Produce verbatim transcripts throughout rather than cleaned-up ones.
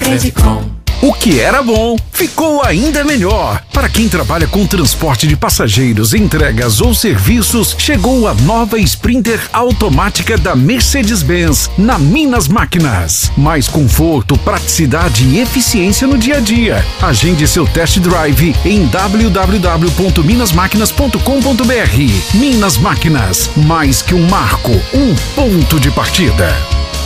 Credicom. O que era bom, ficou ainda melhor. Para quem trabalha com transporte de passageiros, entregas ou serviços, chegou a nova Sprinter automática da Mercedes-Benz na Minas Máquinas. Mais conforto, praticidade e eficiência no dia a dia. Agende seu test drive em w w w ponto minas máquinas ponto com ponto b r. Minas Máquinas, mais que um marco, um ponto de partida.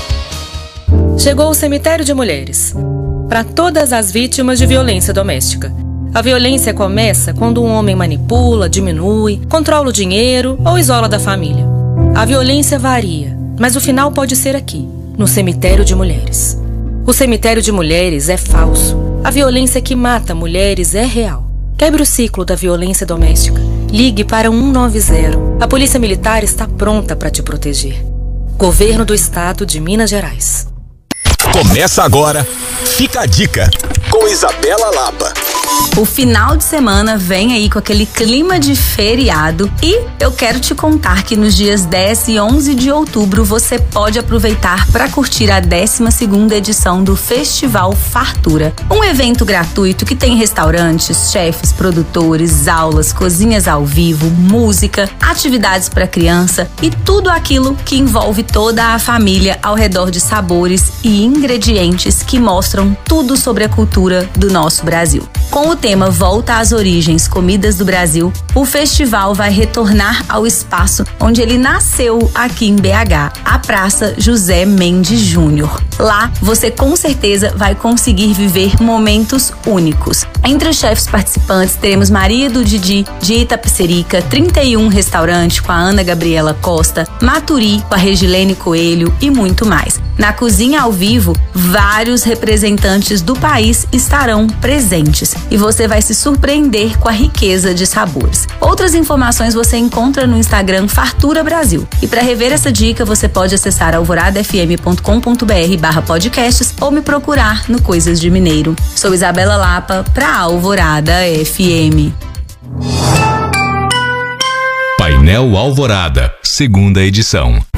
Chegou o Cemitério de Mulheres. Para todas as vítimas de violência doméstica. A violência começa quando um homem manipula, diminui, controla o dinheiro ou isola da família. A violência varia, mas o final pode ser aqui, no Cemitério de Mulheres. O Cemitério de Mulheres é falso. A violência que mata mulheres é real. Quebre o ciclo da violência doméstica. Ligue para um nove zero. A Polícia Militar está pronta para te proteger. Governo do Estado de Minas Gerais. Começa agora, Fica a Dica, com Isabela Lapa. O final de semana vem aí com aquele clima de feriado e eu quero te contar que nos dias dez e onze de outubro você pode aproveitar para curtir a décima segunda edição do Festival Fartura. Um evento gratuito que tem restaurantes, chefes, produtores, aulas, cozinhas ao vivo, música, atividades para criança e tudo aquilo que envolve toda a família ao redor de sabores e ingredientes que mostram tudo sobre a cultura do nosso Brasil. Com o tema Volta às Origens, Comidas do Brasil, o festival vai retornar ao espaço onde ele nasceu aqui em B H, a Praça José Mendes Júnior. Lá, você com certeza vai conseguir viver momentos únicos. Entre os chefes participantes, teremos Maria do Didi, de Itapecerica, trinta e um Restaurante com a Ana Gabriela Costa, Maturi com a Regilene Coelho e muito mais. Na cozinha ao vivo, vários representantes do país estarão presentes e você vai se surpreender com a riqueza de sabores. Outras informações você encontra no Instagram Fartura Brasil. E para rever essa dica, você pode acessar alvorada f m ponto com ponto b r barra podcasts ou me procurar no Coisas de Mineiro. Sou Isabela Lapa para Alvorada F M. Painel Alvorada, segunda edição.